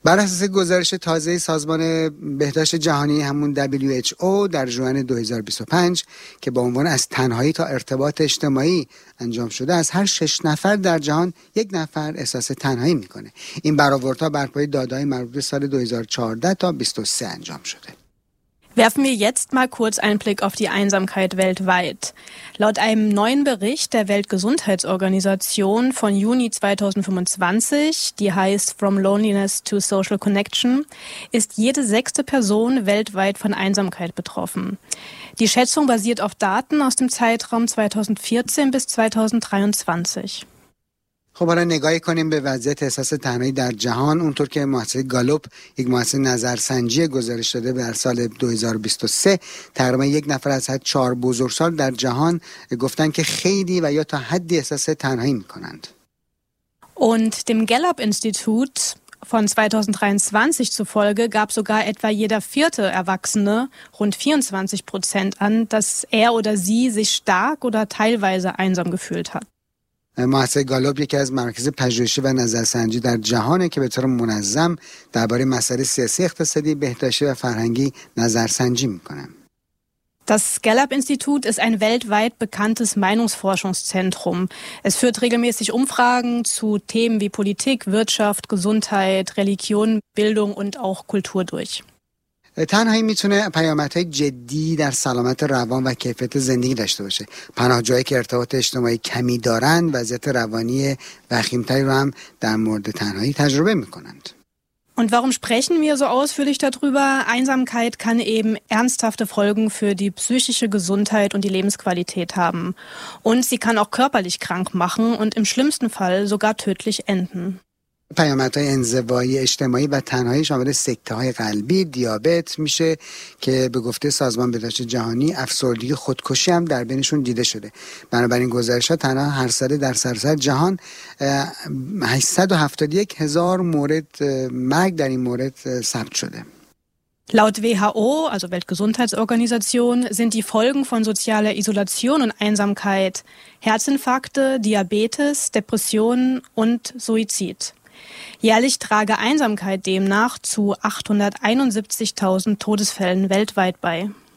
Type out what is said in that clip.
بر اساس گزارش تازه سازمان بهداشت جهانی همون WHO در ژوئن 2025 که با عنوان از تنهایی تا ارتباط اجتماعی انجام شده، از هر 6 نفر در جهان 1 نفر احساس تنهایی میکنه. این برآوردها بر پایه داده‌های مربوط به سال 2014 تا 23 انجام شده. Werfen wir jetzt mal kurz einen Blick auf die Einsamkeit weltweit. Laut einem neuen Bericht der Weltgesundheitsorganisation von Juni 2025, die heißt From Loneliness to Social Connection, ist jede 6. Person weltweit von Einsamkeit betroffen. Die Schätzung basiert auf Daten aus dem Zeitraum 2014 bis 2023. خب حالا نگاهی کنیم به وضعیت احساس تنهایی در جهان. اونطور که مؤسسه گالوپ، یک مؤسسه نظرسنجی گزارش داده در سال 2023، تقریبا 1 نفر از هر 4 بزرگسال در جهان گفتن که خیلی و یا تا حدی احساس تنهایی میکنند. Und dem Gallup-Institut von 2023 zufolge gab sogar etwa jeder 4. Erwachsene, rund 24% an, dass er oder sie sich stark oder teilweise einsam gefühlt hat. مؤسسه گالوپ یکی از مراکز پژوهشی و نظرسنجی در جهانه که به طور منظم درباره مسائل سیاسی، اقتصادی، بهداشتی و فرهنگی نظرسنجی میکنه. Das Gallup-Institut ist ein weltweit bekanntes Meinungsforschungszentrum. Es führt regelmäßig Umfragen zu Themen wie Politik, Wirtschaft, Gesundheit, Religion, Bildung und auch Kultur durch. تنهایی میتونه پیامدهای جدی در سلامت روان و کیفیت زندگی داشته باشه. پناهجویی که ارتباط اجتماعی کمی دارند وضعیت روانی وخیمتری رو هم در مورد تنهایی تجربه میکنند. Und warum sprechen wir so ausführlich darüber? Einsamkeit kann eben ernsthafte Folgen für die psychische Gesundheit und die Lebensqualität haben. Und sie kann auch körperlich krank machen und im schlimmsten Fall sogar tödlich enden. پیامدهای انزوایی اجتماعی و تنهایی شامل سکته‌های قلبی، دیابت میشه که به گفته سازمان بهداشت جهانی افسردگی، خودکشی هم در بینشون دیده شده. بنابراین گزارش‌ها تنها هر ساله در سراسر جهان 871,000 مورد مرگ در این مورد ثبت شده. Laut WHO, also Weltgesundheitsorganisation, sind die Folgen von sozialer Isolation und Einsamkeit Herzinfarkte, Diabetes, Depressionen und Suizid. Jährlich trage Einsamkeit demnach zu 871.000 Todesfällen weltweit bei.